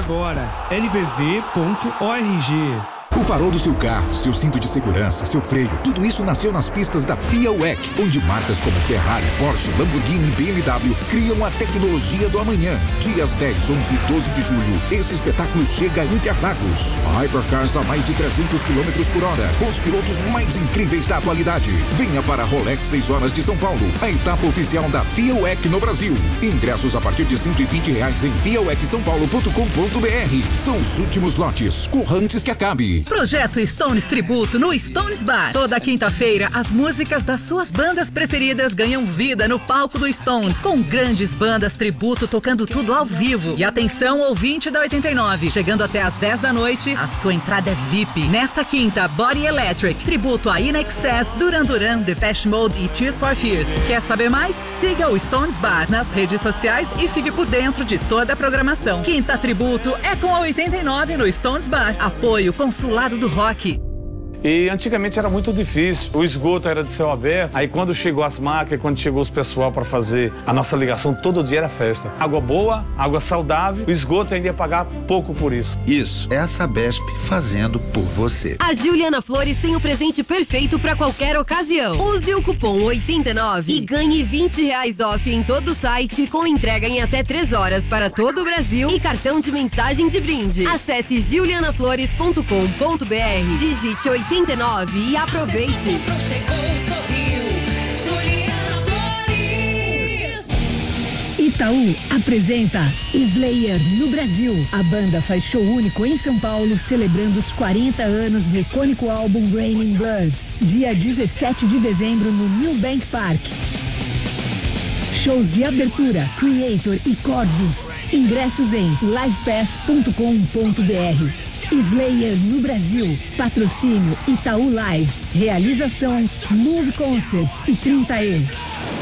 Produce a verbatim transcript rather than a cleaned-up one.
agora, L B V ponto org. O farol do seu carro, seu cinto de segurança, seu freio, tudo isso nasceu nas pistas da FIA U E C, onde marcas como Ferrari, Porsche, Lamborghini e B M W criam a tecnologia do amanhã. Dias dez, onze e doze de julho, esse espetáculo chega a Interlagos. Hypercars a mais de trezentos quilômetros por hora, com os pilotos mais incríveis da atualidade. Venha para a Rolex seis horas de São Paulo, a etapa oficial da FIA U E C no Brasil. Ingressos a partir de cento e vinte reais em via u e c são paulo ponto com ponto b r. São os últimos lotes, corra antes que acabe. Projeto Stones Tributo no Stones Bar. Toda quinta-feira, as músicas das suas bandas preferidas ganham vida no palco do Stones, com grandes bandas tributo tocando tudo ao vivo. E atenção, ouvinte da oitenta e nove, chegando até às dez da noite, a sua entrada é V I P. Nesta quinta, Body Electric, tributo a In Excess, Duran Duran, Depeche Mode e Tears for Fears. Quer saber mais? Siga o Stones Bar nas redes sociais e fique por dentro de toda a programação. Quinta Tributo é com a oitenta e nove no Stones Bar. Apoio Consulado do Rock. E antigamente era muito difícil, o esgoto era de céu aberto, aí quando chegou as máquinas, quando chegou os pessoal para fazer a nossa ligação, todo dia era festa. Água boa, água saudável, o esgoto ainda ia pagar pouco por isso. Isso, é a Sabesp fazendo por você. A Juliana Flores tem o presente perfeito para qualquer ocasião. Use o cupom oitenta e nove e ganhe vinte reais off em todo o site, com entrega em até três horas para todo o Brasil e cartão de mensagem de brinde. Acesse juliana flores ponto com ponto b r, digite oitenta e nove e aproveite. Itaú apresenta Slayer no Brasil. A banda faz show único em São Paulo, celebrando os quarenta anos do icônico álbum Raining Blood, dia dezessete de dezembro no New Bank Park. Shows de abertura, Creator e Corzus. Ingressos em live pass ponto com ponto b r. Slayer no Brasil. Patrocínio Itaú Live. Realização Move Concerts e trinta E.